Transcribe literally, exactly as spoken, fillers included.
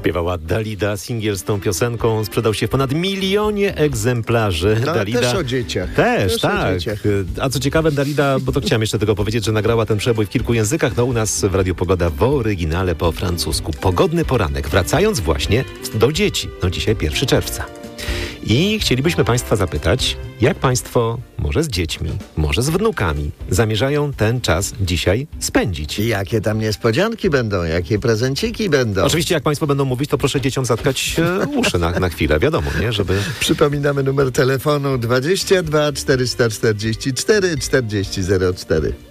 Śpiewała Dalida, singiel z tą piosenką sprzedał się w ponad milionie egzemplarzy. No, Dalida też o dzieciach. Też, też tak. O dzieciach. A co ciekawe, Dalida, bo to chciałem jeszcze tego powiedzieć, że nagrała ten przebój w kilku językach. No u nas w Radiu Pogoda w oryginale po francusku. Pogodny poranek, wracając właśnie do dzieci. No dzisiaj pierwszego czerwca. I chcielibyśmy Państwa zapytać, jak Państwo, może z dziećmi, może z wnukami, zamierzają ten czas dzisiaj spędzić? I jakie tam niespodzianki będą, jakie prezenciki będą. Oczywiście jak Państwo będą mówić, to proszę dzieciom zatkać e, uszy na, na chwilę, wiadomo, nie? Żeby... Przypominamy numer telefonu dwadzieścia dwa czterysta czterdzieści cztery czterdzieści zero cztery.